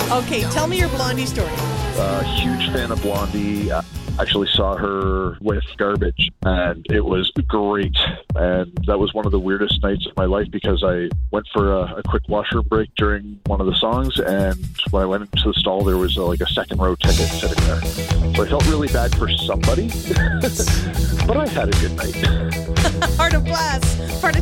Okay, tell me your Blondie story. Huge fan of Blondie. Actually saw her with Garbage, and it was great. And that was one of the weirdest nights of my life because I went for a quick washroom break during one of the songs, and when I went into the stall, there was like a second row ticket sitting there. So I felt really bad for somebody, but I had a good night. Heart of Glass, part of